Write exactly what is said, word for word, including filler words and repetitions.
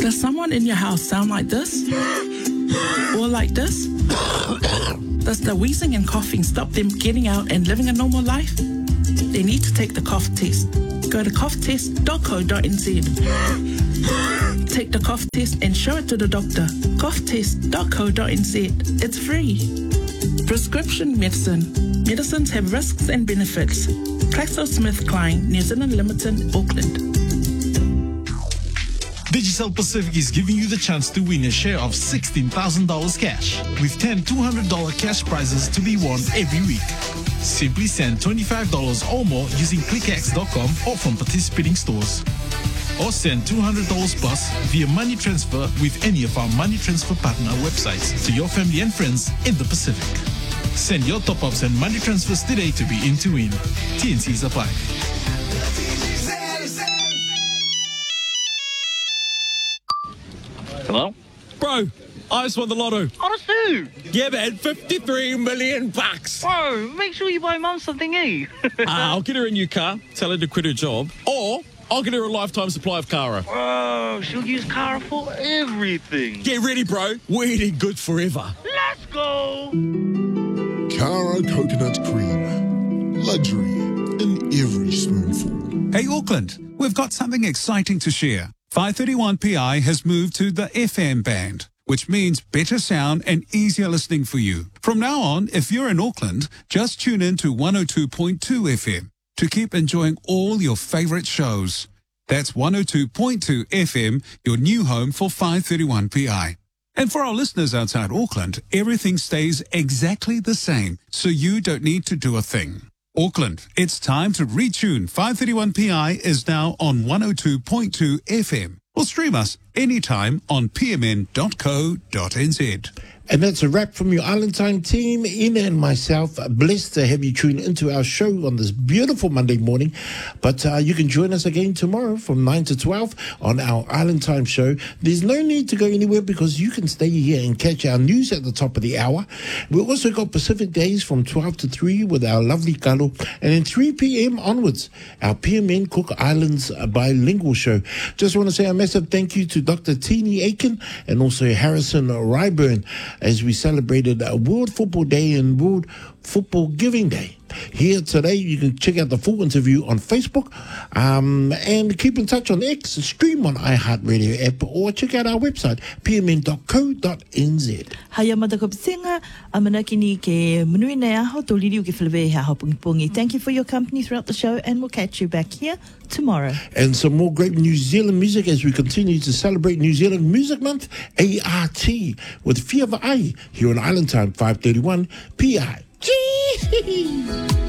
Does someone in your house sound like this? Or like this? Does the wheezing and coughing stop them getting out and living a normal life? They need to take the cough test. Go to cough test dot co dot n z. Take the cough test and show it to the doctor. cough test dot co dot n z. It's free. Prescription medicine. Medicines have risks and benefits. GlaxoSmithKline, New Zealand Limited, Auckland. Digicel Pacific is giving you the chance to win a share of sixteen thousand dollars cash, with ten two hundred dollars cash prizes to be won every week. Simply send twenty-five dollars or more using click x dot com or from participating stores. Or send two hundred dollars plus via money transfer with any of our money transfer partner websites to your family and friends in the Pacific. Send your top-ups and money transfers today to be in to win. T N Cs apply. Hello? Bro, I just won the lotto. Honestly? Yeah, man, fifty-three million bucks. Bro, make sure you buy Mum something, eh? uh, I'll get her a new car, tell her to quit her job, or I'll get her a lifetime supply of Cara. Bro, she'll use Cara for everything. Get ready, bro. We're eating good forever. Let's go. Cara coconut cream. Luxury in every spoonful. Hey, Auckland, we've got something exciting to share. five thirty-one P I has moved to the F M band, which means better sound and easier listening for you. From now on, if you're in Auckland, just tune in to one oh two point two F M to keep enjoying all your favorite shows. That's one oh two point two F M, your new home for five thirty-one P I. And for our listeners outside Auckland, everything stays exactly the same, so you don't need to do a thing. Auckland, it's time to retune. five thirty-one P I is now on one oh two point two F M. Or stream us anytime on p m n dot co dot n z. And that's a wrap from your Island Time team. Ina and myself, blessed to have you tune into our show on this beautiful Monday morning. But uh, you can join us again tomorrow from nine to twelve on our Island Time show. There's no need to go anywhere because you can stay here and catch our news at the top of the hour. We've also got Pacific Days from twelve to three with our lovely Kalo. And then three p.m. onwards, our P M N Cook Islands bilingual show. Just want to say a massive thank you to Doctor Teenie Aiken and also Harrison Ryburn, as we celebrated World Football Day and World Football Giving Day. Here today, you can check out the full interview on Facebook um, and keep in touch on X, stream on iHeartRadio app, or check out our website, p m n dot co dot n z. Haya matakopisenga, amanakini ke munuina aho, toliriu ke whalewe ha hopungipungi. Thank you for your company throughout the show, and we'll catch you back here tomorrow. And some more great New Zealand music as we continue to celebrate New Zealand Music Month, A R T, with Fiava Ai, here on Island Time, five thirty-one P I. Gee!